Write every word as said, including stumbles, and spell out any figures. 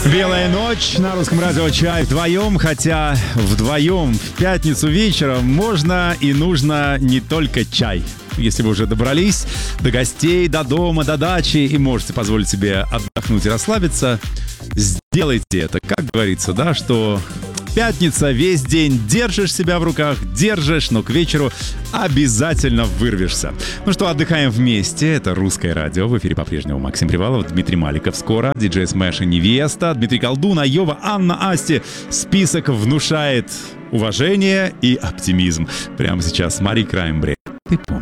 Белая ночь на русском радио «Чай» вдвоем, хотя вдвоем в пятницу вечером можно и нужно не только чай. Если вы уже добрались до гостей, до дома, до дачи и можете позволить себе отдохнуть и расслабиться, сделайте это. Как говорится, да, что пятница, весь день держишь себя в руках, держишь, но к вечеру обязательно вырвешься. Ну что, отдыхаем вместе. Это «Русское радио». В эфире по-прежнему Максим Привалов, Дмитрий Маликов. Скоро диджей Смэш и Невеста, Дмитрий Колдун, Айова, Анна Асти. Список внушает уважение и оптимизм. Прямо сейчас Мари Краймбрери. Ты помнишь.